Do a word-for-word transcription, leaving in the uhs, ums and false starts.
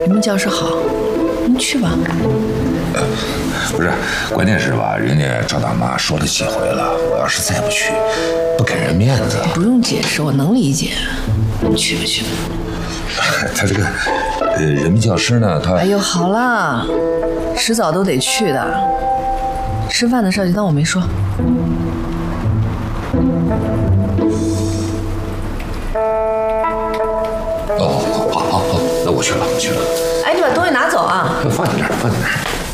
人民教师好，您去吧。 呃，不是，关键是吧，人家赵大妈说了几回了，我要是再不去，不给人面子。 不用解释，我能理解。你去吧去吧。 他这个呃，人民教师呢，他…… 哎呦，好了，迟早都得去的。吃饭的事就当我没说。 哦，好，好，好，好，那我去了，我去了。 哎，你把东西拿走啊！ 放在这儿，放在这儿。